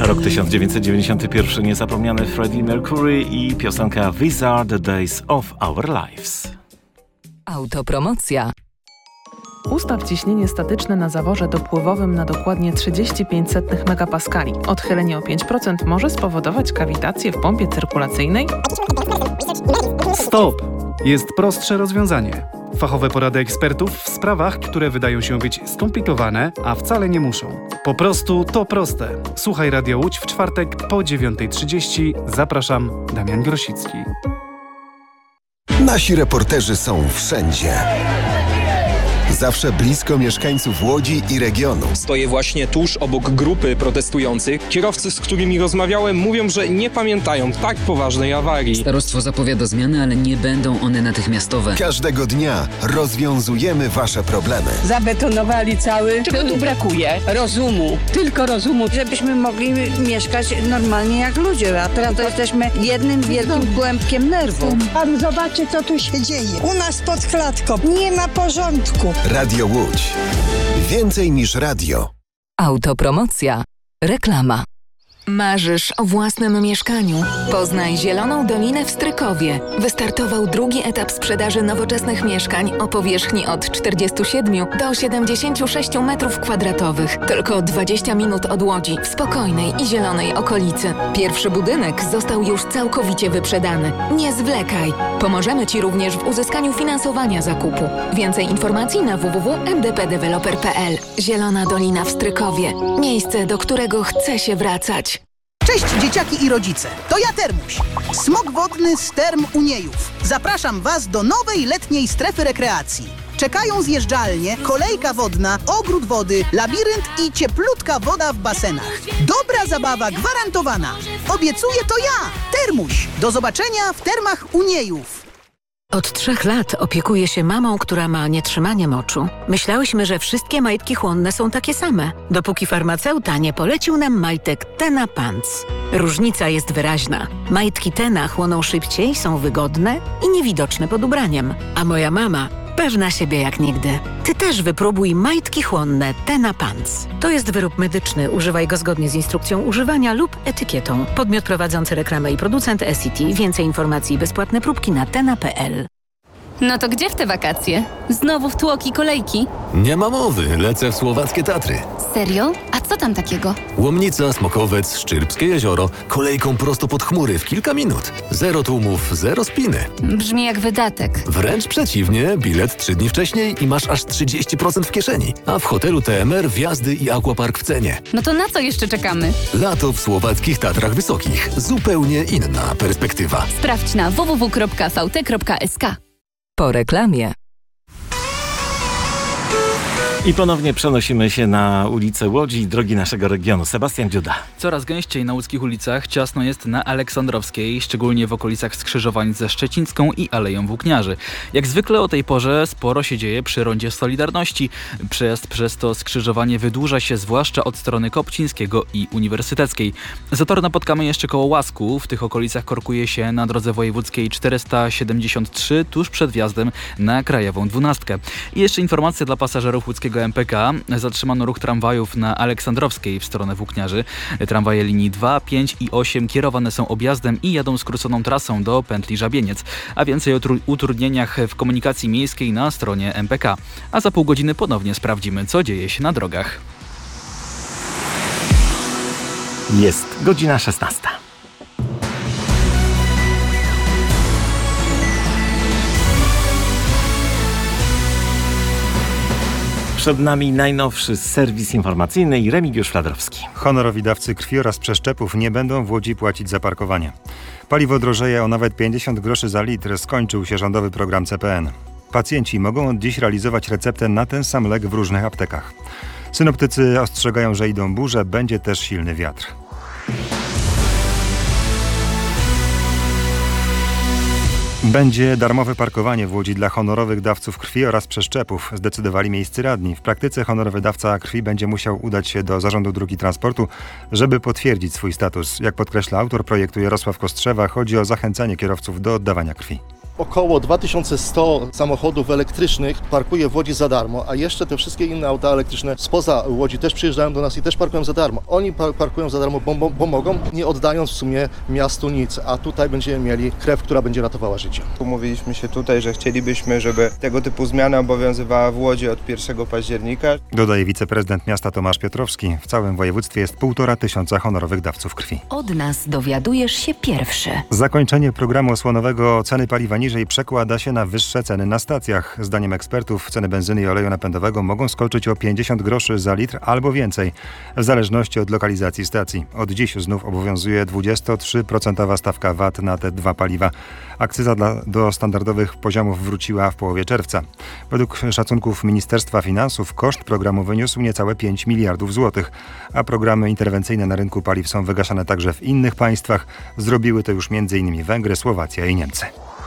Rok 1991, niezapomniany Freddie Mercury i piosenka These Are the Days of Our Lives. Autopromocja. Ustaw ciśnienie statyczne na zaworze dopływowym na dokładnie 35 megapaskali. Odchylenie o 5% może spowodować kawitację w pompie cyrkulacyjnej. Stop! Jest prostsze rozwiązanie. Fachowe porady ekspertów w sprawach, które wydają się być skomplikowane, a wcale nie muszą. Po prostu to proste. Słuchaj Radio Łódź w czwartek po 9:30. Zapraszam, Damian Grosicki. Nasi reporterzy są wszędzie. Zawsze blisko mieszkańców Łodzi i regionu. Stoję właśnie tuż obok grupy protestujących. Kierowcy, z którymi rozmawiałem, mówią, że nie pamiętają tak poważnej awarii. Starostwo zapowiada zmiany, ale nie będą one natychmiastowe. Każdego dnia rozwiązujemy wasze problemy. Zabetonowali cały. Czego tu brakuje? Rozumu. Tylko rozumu. Żebyśmy mogli mieszkać normalnie jak ludzie. A teraz to jesteśmy jednym wielkim kłębkiem nerwów. Pan zobaczy, co tu się dzieje. U nas pod klatką. Nie ma porządku. Radio Łódź. Więcej niż radio. Autopromocja. Reklama. Marzysz o własnym mieszkaniu? Poznaj Zieloną Dolinę w Strykowie. Wystartował drugi etap sprzedaży nowoczesnych mieszkań o powierzchni od 47 do 76 m2. Tylko 20 minut od Łodzi, w spokojnej i zielonej okolicy. Pierwszy budynek został już całkowicie wyprzedany. Nie zwlekaj. Pomożemy Ci również w uzyskaniu finansowania zakupu. Więcej informacji na www.mdpdeveloper.pl. Zielona Dolina w Strykowie. Miejsce, do którego chce się wracać. Cześć dzieciaki i rodzice, to ja Termuś, smok wodny z Term Uniejów. Zapraszam Was do nowej letniej strefy rekreacji. Czekają zjeżdżalnie, kolejka wodna, ogród wody, labirynt i cieplutka woda w basenach. Dobra zabawa gwarantowana. Obiecuję to ja, Termuś. Do zobaczenia w Termach Uniejów. Od 3 lat opiekuję się mamą, która ma nietrzymanie moczu. Myślałyśmy, że wszystkie majtki chłonne są takie same, dopóki farmaceuta nie polecił nam majtek Tena Pants. Różnica jest wyraźna. Majtki Tena chłoną szybciej, są wygodne i niewidoczne pod ubraniem. A moja mama pewna siebie jak nigdy. Ty też wypróbuj majtki chłonne Tena Pants. To jest wyrób medyczny. Używaj go zgodnie z instrukcją używania lub etykietą. Podmiot prowadzący reklamę i producent SCT. Więcej informacji i bezpłatne próbki na tena.pl. No to gdzie w te wakacje? Znowu w tłoki kolejki? Nie ma mowy, lecę w słowackie Tatry. Serio? A co tam takiego? Łomnica, Smokowiec, Szczyrbskie jezioro, kolejką prosto pod chmury w kilka minut. Zero tłumów, zero spiny. Brzmi jak wydatek. Wręcz przeciwnie, bilet 3 dni wcześniej i masz aż 30% w kieszeni. A w hotelu TMR wjazdy i aquapark w cenie. No to na co jeszcze czekamy? Lato w słowackich Tatrach Wysokich. Zupełnie inna perspektywa. Sprawdź na www.vt.sk. Po reklamie. I ponownie przenosimy się na ulicę Łodzi i drogi naszego regionu. Sebastian Dziuda. Coraz gęściej na łódzkich ulicach ciasno jest na Aleksandrowskiej, szczególnie w okolicach skrzyżowań ze Szczecińską i Aleją Włókniarzy. Jak zwykle o tej porze sporo się dzieje przy rondzie Solidarności. Przejazd przez to skrzyżowanie wydłuża się zwłaszcza od strony Kopcińskiego i Uniwersyteckiej. Zator napotkamy jeszcze koło Łasku. W tych okolicach korkuje się na drodze wojewódzkiej 473 tuż przed wjazdem na Krajową 12. I jeszcze informacja dla pasażerów łódzkiego MPK. Zatrzymano ruch tramwajów na Aleksandrowskiej w stronę Włókniarzy. Tramwaje linii 2, 5 i 8 kierowane są objazdem i jadą skróconą trasą do pętli Żabieniec. A więcej o utrudnieniach w komunikacji miejskiej na stronie MPK. A za pół godziny ponownie sprawdzimy, co dzieje się na drogach. Jest godzina 16. Przed nami najnowszy serwis informacyjny i Remigiusz Fladrowski. Honorowi dawcy krwi oraz przeszczepów nie będą w Łodzi płacić za parkowanie. Paliwo drożeje o nawet 50 groszy za litr. Skończył się rządowy program CPN. Pacjenci mogą od dziś realizować receptę na ten sam lek w różnych aptekach. Synoptycy ostrzegają, że idą burze, będzie też silny wiatr. Będzie darmowe parkowanie w Łodzi dla honorowych dawców krwi oraz przeszczepów, zdecydowali miejscy radni. W praktyce honorowy dawca krwi będzie musiał udać się do Zarządu Dróg i Transportu, żeby potwierdzić swój status. Jak podkreśla autor projektu Jarosław Kostrzewa, chodzi o zachęcanie kierowców do oddawania krwi. Około 2100 samochodów elektrycznych parkuje w Łodzi za darmo, a jeszcze te wszystkie inne auta elektryczne spoza Łodzi też przyjeżdżają do nas i też parkują za darmo. Oni parkują za darmo, bo mogą, nie oddając w sumie miastu nic, a tutaj będziemy mieli krew, która będzie ratowała życie. Umówiliśmy się tutaj, że chcielibyśmy, żeby tego typu zmiana obowiązywała w Łodzi od 1 października. Dodaje wiceprezydent miasta Tomasz Piotrowski. W całym województwie jest 1500 honorowych dawców krwi. Od nas dowiadujesz się pierwszy. Zakończenie programu osłonowego ceny paliwa niżej przekłada się na wyższe ceny na stacjach. Zdaniem ekspertów ceny benzyny i oleju napędowego mogą skoczyć o 50 groszy za litr albo więcej, w zależności od lokalizacji stacji. Od dziś znów obowiązuje 23% stawka VAT na te dwa paliwa. Akcyza do standardowych poziomów wróciła w połowie czerwca. Według szacunków Ministerstwa Finansów koszt programu wyniósł niecałe 5 miliardów złotych, a programy interwencyjne na rynku paliw są wygaszane także w innych państwach. Zrobiły to już m.in. Węgry, Słowacja i Niemcy.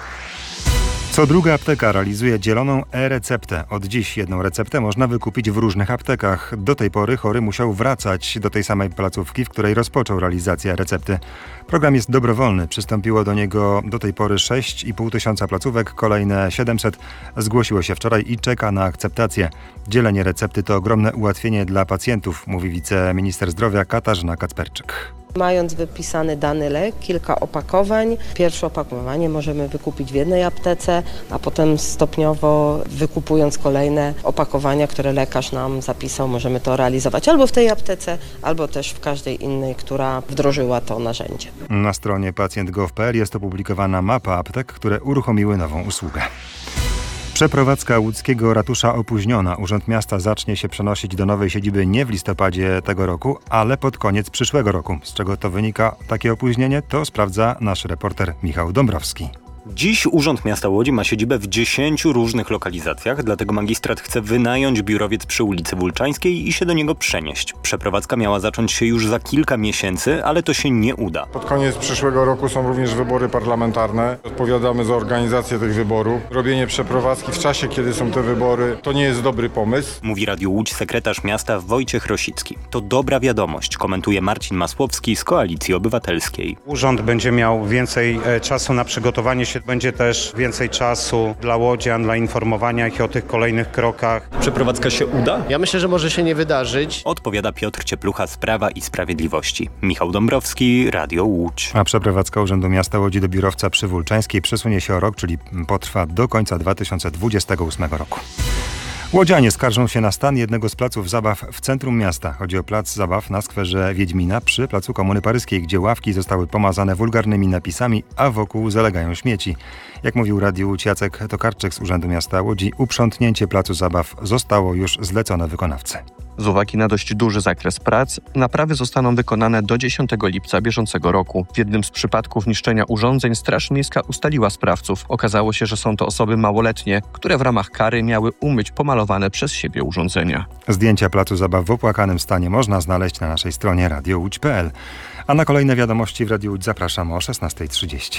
Co druga apteka realizuje dzieloną e-receptę. Od dziś jedną receptę można wykupić w różnych aptekach. Do tej pory chory musiał wracać do tej samej placówki, w której rozpoczął realizację recepty. Program jest dobrowolny. Przystąpiło do niego do tej pory 6,5 tysiąca placówek. Kolejne 700 zgłosiło się wczoraj i czeka na akceptację. Dzielenie recepty to ogromne ułatwienie dla pacjentów, mówi wiceminister zdrowia Katarzyna Kacperczyk. Mając wypisany dany lek, kilka opakowań. Pierwsze opakowanie możemy wykupić w jednej aptece, a potem stopniowo wykupując kolejne opakowania, które lekarz nam zapisał, możemy to realizować albo w tej aptece, albo też w każdej innej, która wdrożyła to narzędzie. Na stronie pacjent.gov.pl jest opublikowana mapa aptek, które uruchomiły nową usługę. Przeprowadzka łódzkiego ratusza opóźniona. Urząd Miasta zacznie się przenosić do nowej siedziby nie w listopadzie tego roku, ale pod koniec przyszłego roku. Z czego to wynika takie opóźnienie, to sprawdza nasz reporter Michał Dąbrowski. Dziś Urząd Miasta Łodzi ma siedzibę w 10 różnych lokalizacjach, dlatego magistrat chce wynająć biurowiec przy ulicy Wólczańskiej i się do niego przenieść. Przeprowadzka miała zacząć się już za kilka miesięcy, ale to się nie uda. Pod koniec przyszłego roku są również wybory parlamentarne. Odpowiadamy za organizację tych wyborów. Robienie przeprowadzki w czasie, kiedy są te wybory, to nie jest dobry pomysł. Mówi Radiu Łódź sekretarz miasta Wojciech Rosicki. To dobra wiadomość, komentuje Marcin Masłowski z Koalicji Obywatelskiej. Urząd będzie miał więcej czasu na przygotowanie się. Będzie też więcej czasu dla łodzian, dla informowania ich o tych kolejnych krokach. Przeprowadzka się uda? Ja myślę, że może się nie wydarzyć. Odpowiada Piotr Cieplucha z Prawa i Sprawiedliwości. Michał Dąbrowski, Radio Łódź. A przeprowadzka Urzędu Miasta Łodzi do biurowca przy Wólczańskiej przesunie się o rok, czyli potrwa do końca 2028 roku. Łodzianie skarżą się na stan jednego z placów zabaw w centrum miasta. Chodzi o plac zabaw na skwerze Wiedźmina przy placu Komuny Paryskiej, gdzie ławki zostały pomazane wulgarnymi napisami, a wokół zalegają śmieci. Jak mówił Radiu Łódź Jacek Tokarczyk z Urzędu Miasta Łodzi, uprzątnięcie placu zabaw zostało już zlecone wykonawcy. Z uwagi na dość duży zakres prac, naprawy zostaną wykonane do 10 lipca bieżącego roku. W jednym z przypadków niszczenia urządzeń Straż Miejska ustaliła sprawców. Okazało się, że są to osoby małoletnie, które w ramach kary miały umyć pomalowane przez siebie urządzenia. Zdjęcia placu zabaw w opłakanym stanie można znaleźć na naszej stronie radiołódź.pl. A na kolejne wiadomości w Radiu Łódź zapraszam o 16:30.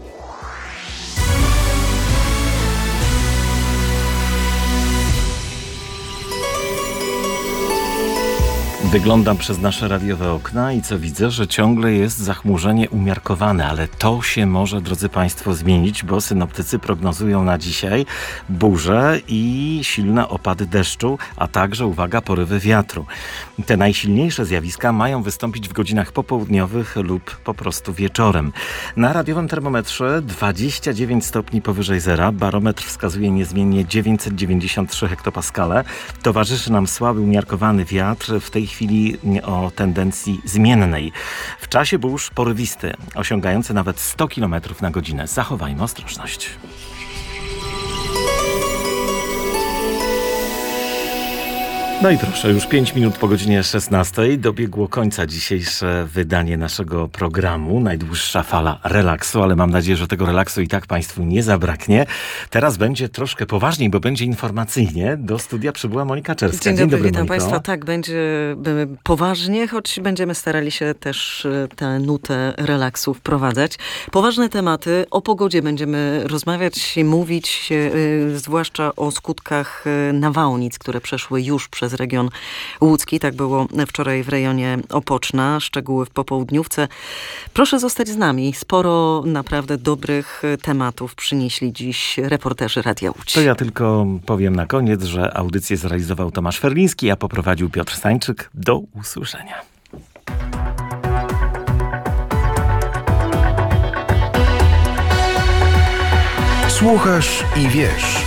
Wyglądam przez nasze radiowe okna i co widzę, że ciągle jest zachmurzenie umiarkowane, ale to się może, drodzy Państwo, zmienić, bo synoptycy prognozują na dzisiaj burze i silne opady deszczu, a także, uwaga, porywy wiatru. Te najsilniejsze zjawiska mają wystąpić w godzinach popołudniowych lub po prostu wieczorem. Na radiowym termometrze 29 stopni powyżej zera, barometr wskazuje niezmiennie 993 hektopaskale. Towarzyszy nam słaby, umiarkowany wiatr, w tej chwili o tendencji zmiennej. W czasie burz porywisty, osiągający nawet 100 km na godzinę. Zachowajmy ostrożność. No i proszę, już 5 minut po godzinie 16 dobiegło końca dzisiejsze wydanie naszego programu. Najdłuższa fala relaksu, ale mam nadzieję, że tego relaksu i tak Państwu nie zabraknie. Teraz będzie troszkę poważniej, bo będzie informacyjnie. Do studia przybyła Monika Czerska. Dzień dobry, witam Moniko. Państwa. Tak, będzie poważnie, choć będziemy starali się też tę nutę relaksu wprowadzać. Poważne tematy, o pogodzie będziemy rozmawiać, mówić, zwłaszcza o skutkach nawałnic, które przeszły już przez przez region łódzki. Tak było wczoraj w rejonie Opoczna. Szczegóły w popołudniówce. Proszę zostać z nami. Sporo naprawdę dobrych tematów przynieśli dziś reporterzy Radia Łódź. To ja tylko powiem na koniec, że audycję zrealizował Tomasz Ferliński, a poprowadził Piotr Stańczyk. Do usłyszenia. Słuchasz i wiesz.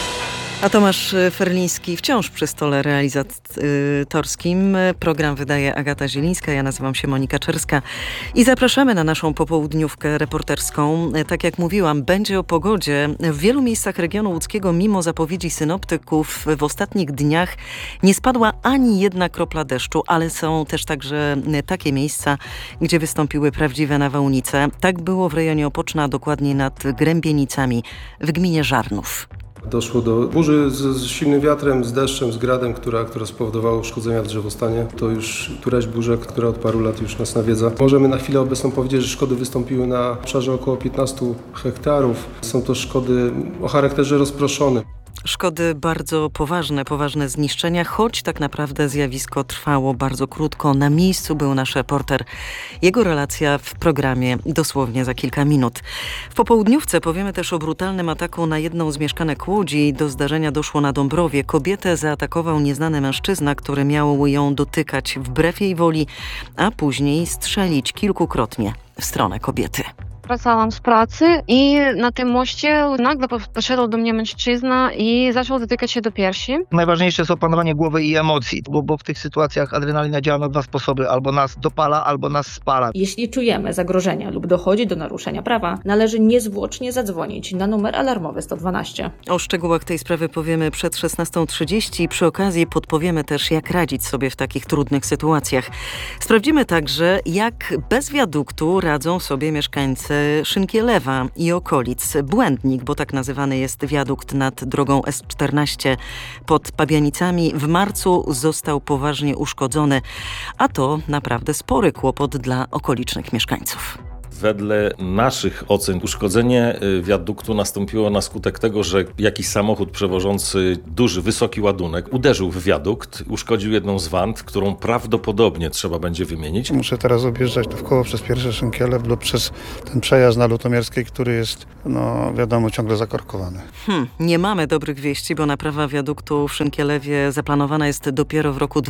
A Tomasz Ferliński wciąż przy stole realizatorskim. Program wydaje Agata Zielińska, ja nazywam się Monika Czerska i zapraszamy na naszą popołudniówkę reporterską. Tak jak mówiłam, będzie o pogodzie. W wielu miejscach regionu łódzkiego, mimo zapowiedzi synoptyków, w ostatnich dniach nie spadła ani jedna kropla deszczu, ale są też także takie miejsca, gdzie wystąpiły prawdziwe nawałnice. Tak było w rejonie Opoczna, dokładnie nad Grębienicami w gminie Żarnów. Doszło do burzy z silnym wiatrem, z deszczem, z gradem, która spowodowała uszkodzenia w drzewostanie. To już któraś burza, która od paru lat już nas nawiedza. Możemy na chwilę obecną powiedzieć, że szkody wystąpiły na obszarze około 15 hektarów. Są to szkody o charakterze rozproszonym. Szkody bardzo poważne zniszczenia, choć tak naprawdę zjawisko trwało bardzo krótko. Na miejscu był nasz reporter. Jego relacja w programie dosłownie za kilka minut. W popołudniówce powiemy też o brutalnym ataku na jedną z mieszkanek Łodzi. Do zdarzenia doszło na Dąbrowie. Kobietę zaatakował nieznany mężczyzna, który miał ją dotykać wbrew jej woli, a później strzelić kilkukrotnie w stronę kobiety. Wracałam z pracy i na tym moście nagle podszedł do mnie mężczyzna i zaczął dotykać się do piersi. Najważniejsze jest opanowanie głowy i emocji, bo w tych sytuacjach adrenalina działa na dwa sposoby. Albo nas dopala, albo nas spala. Jeśli czujemy zagrożenia lub dochodzi do naruszenia prawa, należy niezwłocznie zadzwonić na numer alarmowy 112. O szczegółach tej sprawy powiemy przed 16:30. Przy okazji podpowiemy też, jak radzić sobie w takich trudnych sytuacjach. Sprawdzimy także, jak bez wiaduktu radzą sobie mieszkańcy Szynkielewa i okolic. Błędnik, bo tak nazywany jest wiadukt nad drogą S14 pod Pabianicami, w marcu został poważnie uszkodzony, a to naprawdę spory kłopot dla okolicznych mieszkańców. Wedle naszych ocen uszkodzenie wiaduktu nastąpiło na skutek tego, że jakiś samochód przewożący duży, wysoki ładunek uderzył w wiadukt, uszkodził jedną z wand, którą prawdopodobnie trzeba będzie wymienić. Muszę teraz objeżdżać wkoło przez pierwsze Szynkielew lub przez ten przejazd na Lutomierskiej, który jest, wiadomo, ciągle zakorkowany. Nie mamy dobrych wieści, bo naprawa wiaduktu w Szynkielewie zaplanowana jest dopiero w roku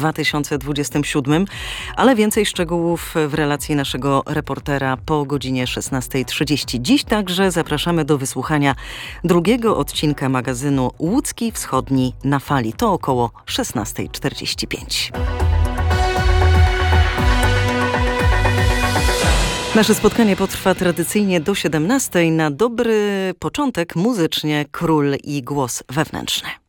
2027, ale więcej szczegółów w relacji naszego reportera po godzinie 16:30. Dziś także zapraszamy do wysłuchania drugiego odcinka magazynu Łódzki Wschodni na fali. To około 16:45. Nasze spotkanie potrwa tradycyjnie do 17:00. Na dobry początek muzycznie Król i Głos Wewnętrzny.